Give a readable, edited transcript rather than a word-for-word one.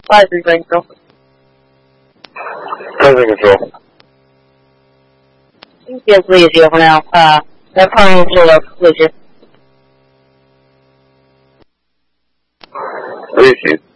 20分钟。 在这个时候。 也可以结婚了啊，来看这个位置。 也行。